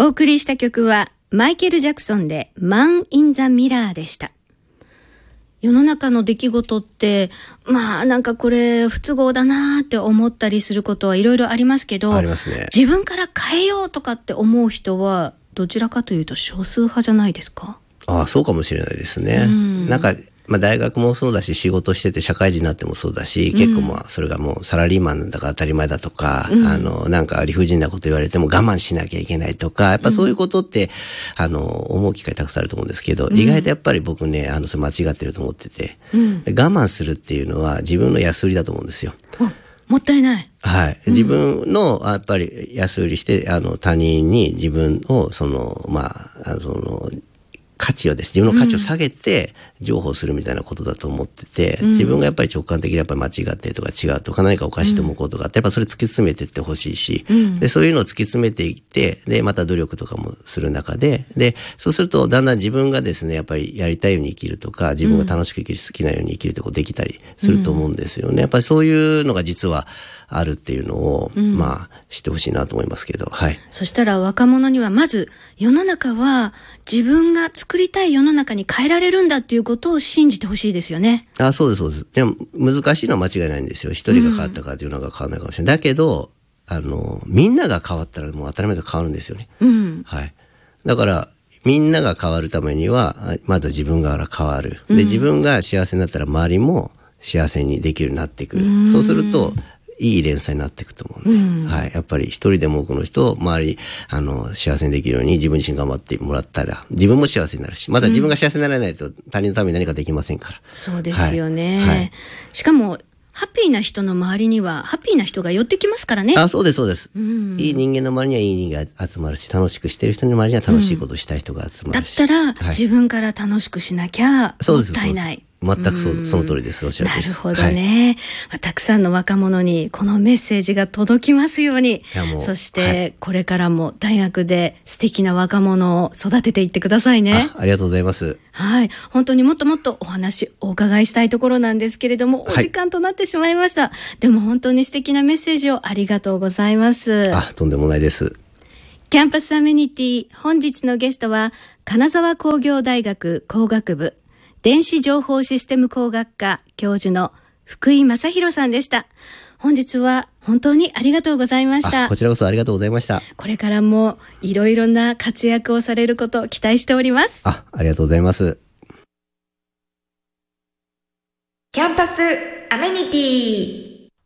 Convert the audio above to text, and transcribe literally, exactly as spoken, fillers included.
お送りした曲はマイケル・ジャクソンでマン・イン・ザ・ミラーでした。世の中の出来事ってまあなんかこれ不都合だなって思ったりすることはいろいろありますけど、 ありますね。 自分から変えようとかって思う人はどちらかというと少数派じゃないですか？ ああ、そうかもしれないですね。んなんかまあ、大学もそうだし仕事してて社会人になってもそうだし、結構まあそれがもうサラリーマンだから当たり前だとか、うん、あのなんか理不尽なこと言われても我慢しなきゃいけないとか、やっぱそういうことって、うん、あの思う機会たくさんあると思うんですけど、うん、意外とやっぱり僕ねあのそれ間違ってると思ってて、うん、我慢するっていうのは自分の安売りだと思うんですよ。 もったいない。 はい。自分の、やっぱり安売りして、あの、他人に自分を、その、まあ、あのその、価値をです。自分の価値を下げて譲歩するみたいなことだと思ってて、うん、自分がやっぱり直感的にやっぱり間違ってるとか違うとか何かおかしいと思うことがあって、やっぱそれ突き詰めていってほしいし、うん、で、そういうのを突き詰めていって、で、また努力とかもする中で、で、そうするとだんだん自分がですね、やっぱりやりたいように生きるとか、自分が楽しく生きる、好きなように生きるとかできたりすると思うんですよね。やっぱりそういうのが実はあるっていうのを、うん、まあ、知ってほしいなと思いますけど、はい。 そしたら若者にはまず、世の中は自分が作りたい世の中に変えられるんだっていうことを信じてほしいですよね。 あ、そうです、そうです。でも、難しいのは間違いないんですよ。一人が変わったからというのが変わらないかもしれない。うん、だけど、あの、みんなが変わったらもう当たり前と変わるんですよね。うん。はい。だから、みんなが変わるためには、まず自分から変わる。で、自分が幸せになったら周りも幸せにできるようになってくる。うん、そうすると、いい連鎖になっていくと思うんで、うん、はい。やっぱり一人でも多くの人を周り、あの、幸せにできるように自分自身頑張ってもらったら、自分も幸せになるし、まだ自分が幸せにならないと他人のために何かできませんから。 そうですよね。 はいはい、 しかも、ハッピーな人の周りには、ハッピーな人が寄ってきますからね。 あ、そうです、そうです。うん、いい人間の周りにはいい人間が集まるし、楽しくしてる人の周りには楽しいことをしたい人が集まるし。 うん、だったら、はい、自分から楽しくしなきゃ、もったいない。 全く そ, その通りです。おっしゃるとおりです。 なるほどね、はい、たくさんの若者にこのメッセージが届きますように。そして、はい、これからも大学で素敵な若者を育てていってくださいね。 あ, ありがとうございます。 はい、本当にもっともっとお話お伺いしたいところなんですけれども、お時間となってしまいました。はい、でも本当に素敵なメッセージをありがとうございます。 あ、とんでもないです。 キャンパスアメニティ、本日のゲストは金沢工業大学工学部電子情報システム工学科教授の福井正弘さんでした。本日は本当にありがとうございました。 こちらこそありがとうございました。 これからもいろいろな活躍をされることを期待しております。 あ、ありがとうございます。 キャンパスアメニティ。